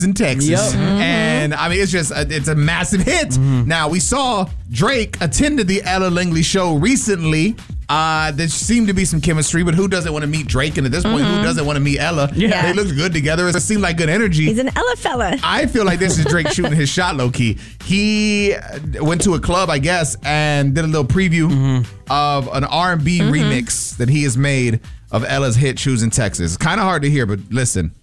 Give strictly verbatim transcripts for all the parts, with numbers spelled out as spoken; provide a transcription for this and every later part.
in Texas. Yep. Mm-hmm. And I mean, it's just, a, it's a massive hit. Mm-hmm. Now, we saw Drake attended the Ella Langley show recently. Uh, there seemed to be some chemistry, but who doesn't want to meet Drake? And at this point, mm-hmm. who doesn't want to meet Ella? Yeah. They looked good together. It seemed like good energy. He's an Ella fella. I feel like this is Drake shooting his shot low-key. He went to a club, I guess, and did a little preview mm-hmm. of an R and B mm-hmm. remix that he has made of Ella's hit Shoes in Texas. It's kind of hard to hear, but listen.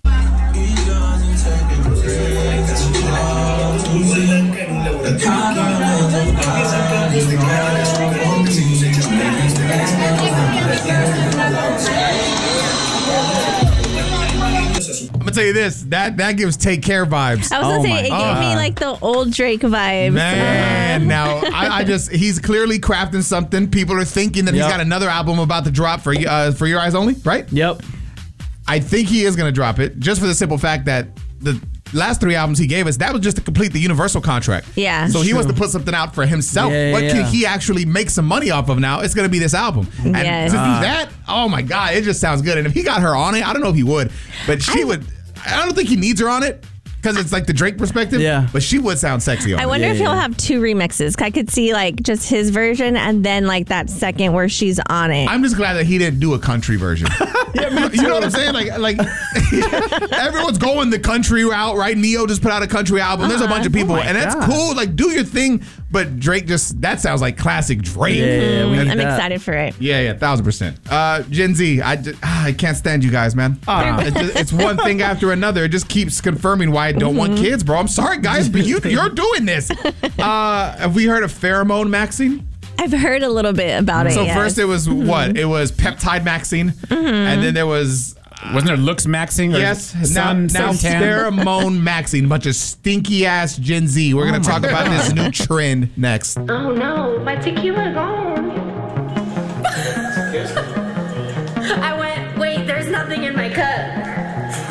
I'm gonna tell you this, that that gives Take Care vibes. I was gonna Oh say, my it God. gave me like the old Drake vibes. Man, now I, I just, he's clearly crafting something. People are thinking that Yep. he's got another album about to drop for uh, for Your Eyes Only, right? Yep. I think he is gonna drop it, just for the simple fact that the last three albums he gave us, that was just to complete the Universal contract. Yeah. So he wants to put something out for himself. Yeah, yeah, what can yeah. he actually make some money off of now? It's going to be this album. And Yes. to do Uh. that, oh my God, it just sounds good. And if he got her on it, I don't know if he would, but she I- would. I don't think he needs her on it because it's like the Drake perspective. Yeah. But she would sound sexy on I it. wonder Yeah, if he'll yeah. have two remixes. I could see like just his version and then like that second where she's on it. I'm just glad that he didn't do a country version. You know what I'm saying? Like, like everyone's going the country route, right? Neo just put out a country album. There's a bunch of people, my and that's God. cool. Like, do your thing. But Drake just, that sounds like classic Drake. Yeah, we need I'm that. excited for it. Yeah, yeah, thousand percent. Uh, Gen Z, I, just, ah, I can't stand you guys, man. Ah. It just- it's one thing after another. It just keeps confirming why I don't want kids, bro. I'm sorry, guys, but you, you're doing this. Uh, have we heard of pheromone maxing? I've heard a little bit about it. So yes. first it was what? It was peptide maxing, and then there was Wasn't there looks maxing? Or yes, sun, now, now suntan? pheromone maxing. Bunch of stinky ass Gen Z. We're gonna talk about this new trend next. Oh no, my tequila gone. I went, wait, there's nothing in my cup.